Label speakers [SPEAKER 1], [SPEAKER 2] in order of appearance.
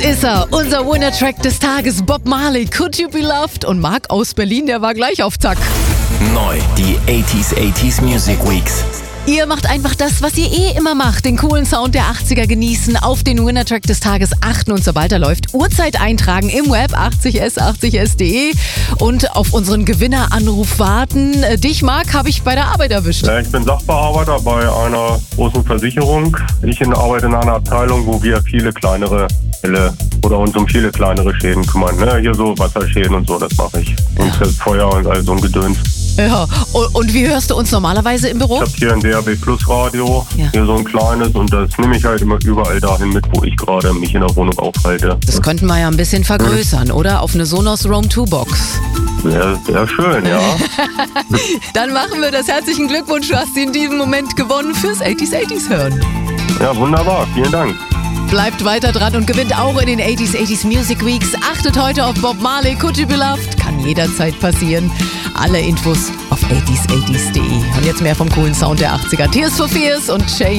[SPEAKER 1] ist er, unser Winner-Track des Tages, Bob Marley, Could You Be Loved? Und Marc aus Berlin, der war gleich auf Zack.
[SPEAKER 2] Neu, die 80s Music Weeks.
[SPEAKER 1] Ihr macht einfach das, was ihr immer macht, den coolen Sound der 80er genießen, auf den Winner-Track des Tages achten und sobald er läuft, Uhrzeit eintragen im Web 80s80s.de und auf unseren Gewinneranruf warten. Dich, Marc, habe ich bei der Arbeit erwischt.
[SPEAKER 3] Ich bin Sachbearbeiter bei einer großen Versicherung. Ich arbeite in einer Abteilung, wo wir viele kleinere Fälle oder uns um viele kleinere Schäden kümmern. Hier so Wasserschäden und so, das mache ich. Und das Feuer und all so ein Gedöns.
[SPEAKER 1] Ja, und wie hörst du uns normalerweise im Büro?
[SPEAKER 3] Ich habe hier ein DAB Plus Radio, hier so ein kleines und das nehme ich halt immer überall dahin mit, wo ich gerade mich in der Wohnung aufhalte.
[SPEAKER 1] Das könnten wir ja ein bisschen vergrößern, oder? Auf eine Sonos Roam 2 Box.
[SPEAKER 3] Sehr schön, ja.
[SPEAKER 1] Dann machen wir das. Herzlichen Glückwunsch, du hast sie in diesem Moment gewonnen fürs 80s hören.
[SPEAKER 3] Ja, wunderbar, vielen Dank.
[SPEAKER 1] Bleibt weiter dran und gewinnt auch in den 80s Music Weeks. Achtet heute auf Bob Marley, Could You Be Loved? Kann jederzeit passieren. Alle Infos auf 80s80s.de. Und jetzt mehr vom coolen Sound der 80er. Tears for Fears und Shay.